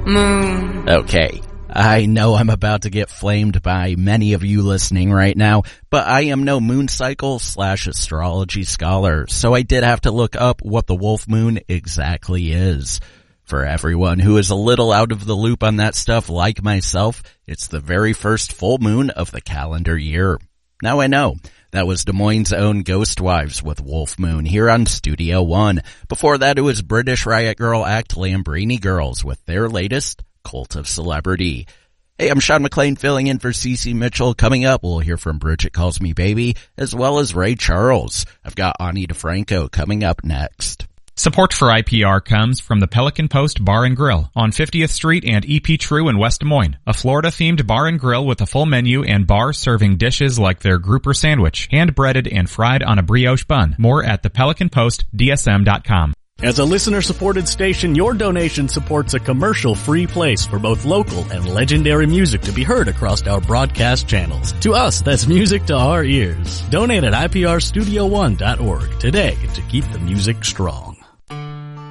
Moon. Okay, I know I'm about to get flamed by many of you listening right now, but I am no moon cycle / astrology scholar, so I did have to look up what the wolf moon exactly is. For everyone who is a little out of the loop on that stuff like myself, it's the very first full moon of the calendar year. Now I know. That was Des Moines' own Ghost Wives with Wolf Moon here on Studio One. Before that, it was British Riot Girl act Lambrini Girls with their latest, Cult of Celebrity. Hey, I'm Sean McLean filling in for Cece Mitchell. Coming up, we'll hear from Bridget Calls Me Baby, as well as Ray Charles. I've got Ani DeFranco coming up next. Support for IPR comes from the Pelican Post Bar and Grill on 50th Street and EP True in West Des Moines, a Florida-themed bar and grill with a full menu and bar serving dishes like their grouper sandwich, hand-breaded and fried on a brioche bun. More at thepelicanpostdsm.com. As a listener-supported station, your donation supports a commercial-free place for both local and legendary music to be heard across our broadcast channels. To us, that's music to our ears. Donate at iprstudio1.org today to keep the music strong.